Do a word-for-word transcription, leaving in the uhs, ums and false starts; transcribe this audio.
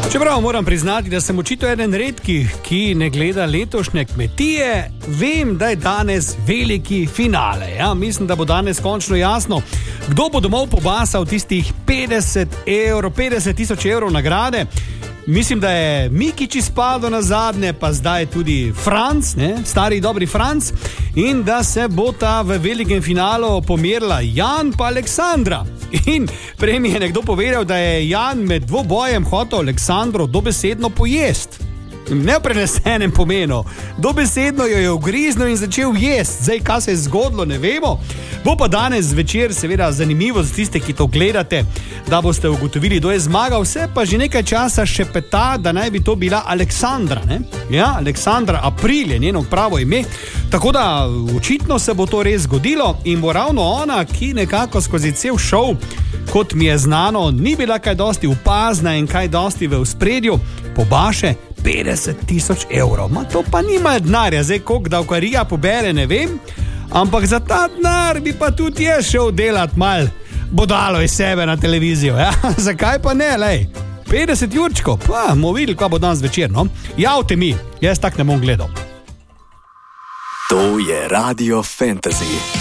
Čeprav moram priznati, da sem očitno eden redkih, ki ne gleda letošnje kmetije, vem, da je danes veliki finale. Ja? Mislim, da bo danes končno jasno, kdo bo domov pobasal tistih petdeset evrov, petdeset tisoč evrov nagrade. Mislim, da je Mikić izpadel na zadnje, pa zdaj tudi Franc, ne? Stari dobri Franc, in da se bo ta v velikem finalu pomerila Jan pa Aleksandra. In prej mi je nekdo povedal, da je Jan med dvobojem hotel Aleksandro dobesedno pojest. Ne v prenesenem pomenu, dobesedno jo je ugriznil in začel jesti. Zdaj, kaj se je zgodilo, ne vemo. Bo pa danes večer seveda zanimivo za tiste, ki to gledate, da boste ugotovili, kdo je zmagal. Vse pa že nekaj časa šepeta, da naj bi to bila Aleksandra, ne? Ja, Aleksandra April je njeno pravo ime. Tako da očitno se bo to res zgodilo in bo ravno ona, ki nekako skozi cel šov, kot mi je znano, ni bila kaj dosti upazna in kaj dosti v ospredju, pobaše petdeset tisoč evrov. Ma to pa nima denarja, zdaj koliko davkarija pobere, ne vem, ampak za ta denar bi pa tudi jaz šel delat mal bodalo iz sebe na televizijo. Ja? Zakaj pa ne, lej? petdeset jurčkov, pa bomo videli, kaj bo danes večer, no? Javite mi, jaz tak ne bom gledal. To je Radio Fantasy.